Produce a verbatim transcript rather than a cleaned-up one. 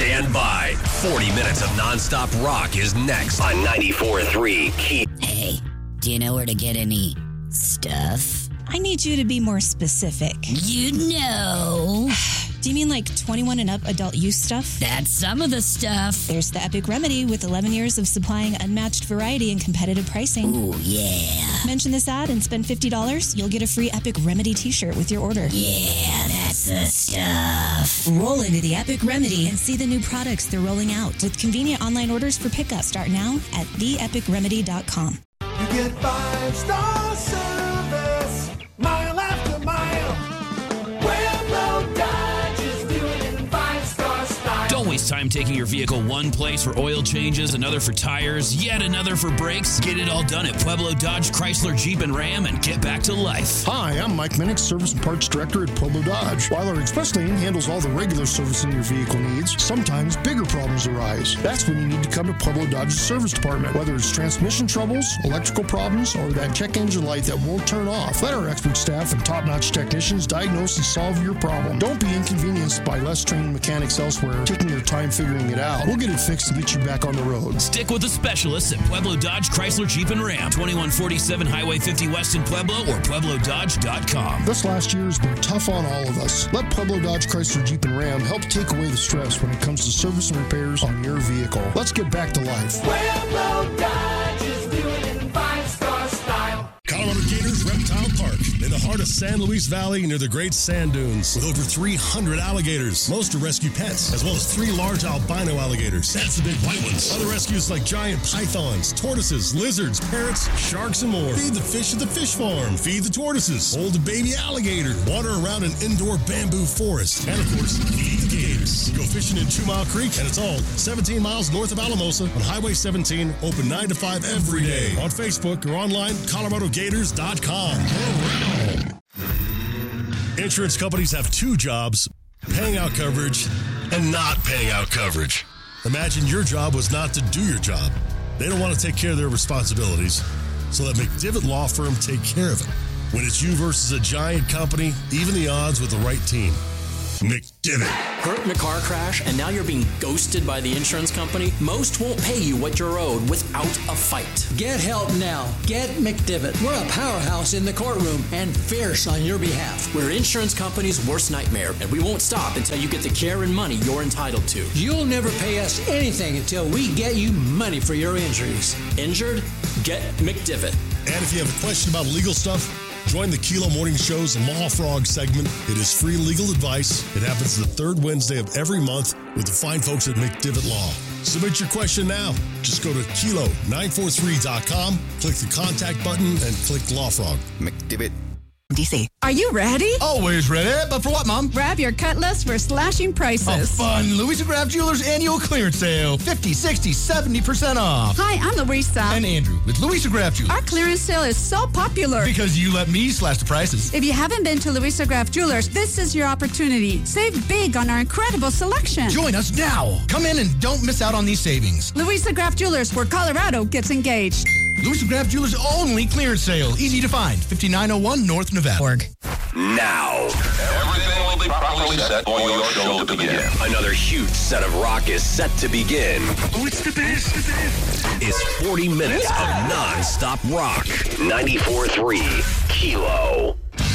Stand by. forty minutes of nonstop rock is next on ninety-four point three Key. Hey, do you know where to get any stuff? I need you to be more specific. You know. Do you mean like twenty-one and up adult use stuff? That's some of the stuff. There's the Epic Remedy with eleven years of supplying unmatched variety and competitive pricing. Ooh, yeah. Mention this ad and spend fifty dollars. You'll get a free Epic Remedy t-shirt with your order. Yeah, that's the stuff. Roll into the Epic Remedy and see the new products they're rolling out with convenient online orders for pickup. Start now at the epic remedy dot com. You get five-star service, mile after mile. Pueblo Dodge is doing in five-star style. Don't waste time taking your vehicle one place for oil changes, another for tires, yet another for brakes. Get it all done at Pueblo Dodge, Chrysler, Jeep, and Ram and get back to life. Hi, I'm Mike Minnick, Service and Parts Director at Pueblo Dodge. While our Express Lane handles all the regular servicing your vehicle needs, sometimes bigger problems arise. That's when you need to come to Pueblo Dodge's service department. Whether it's transmission troubles, electrical problems, or that check engine light that won't turn off, let our expert staff and top-notch technicians diagnose and solve your problem. Don't be inconvenienced by less trained mechanics elsewhere taking their time figuring it out. We'll get it fixed and get you back on the road. Stick with the specialists at Pueblo Dodge, Chrysler, Jeep, and Ram. twenty-one forty-seven Highway fifty West in Pueblo or pueblo dodge dot com. This last year has been tough on all of us. Let Pueblo Dodge, Chrysler, Jeep, and Ram help take away the stress when it comes to service and repairs on your vehicle. Let's get back to life. Pueblo Dodge is doing it in five-star style. Colorado Gators Reptile Park in the heart of San Luis Valley near the Great Sand Dunes with over three hundred alligators. Most are rescue pets, as well as three large albino alligators. That's the big white ones. Other rescues like giant pythons, tortoises, lizards, parrots, sharks, and more. Feed the fish at the fish farm. Feed the tortoises. Hold a baby alligator. Water around an indoor bamboo forest. And of course, feed the gators. Go fishing in Two Mile Creek, and it's all seventeen miles north of Alamosa on Highway seventeen, open nine to five every day. On Facebook or online, colorado gators dot com. Insurance companies have two jobs, paying out coverage and not paying out coverage. Imagine your job was not to do your job. They don't want to take care of their responsibilities, so let McDivitt Law Firm take care of it. When it's you versus a giant company, even the odds with the right team. McDivitt. Hurt in a car crash and now you're being ghosted by the insurance company? Most won't pay you what you're owed without a fight. Get help now. Get McDivitt. We're a powerhouse in the courtroom and fierce on your behalf. We're insurance company's worst nightmare, and we won't stop until you get the care and money you're entitled to. You'll never pay us anything until we get you money for your injuries. Injured? Get McDivitt. And if you have a question about legal stuff, join the Kilo Morning Show's Law Frog segment. It is free legal advice. It happens the third Wednesday of every month with the fine folks at McDivitt Law. Submit your question now. Just go to kilo nine four three dot com, click the contact button, and click Law Frog. McDivitt. D C. Are you ready? Always ready, but for what, Mom? Grab your cut list for slashing prices. Oh, fun. Louisa Graff Jewelers annual clearance sale. fifty, sixty, seventy percent off. Hi, I'm Louisa. And Andrew with Louisa Graff Jewelers. Our clearance sale is so popular. Because you let me slash the prices. If you haven't been to Louisa Graff Jewelers, this is your opportunity. Save big on our incredible selection. Join us now. Come in and don't miss out on these savings. Louisa Graff Jewelers, where Colorado gets engaged. Louisa Graff Jewelers only clearance sale. Easy to find. fifty-nine oh one North Nevada. Org. Now, everything will be properly set for your show to begin. Another huge set of rock is set to begin. Oh, it's the best, the best. It's forty minutes of non-stop rock. ninety-four point three Kilo.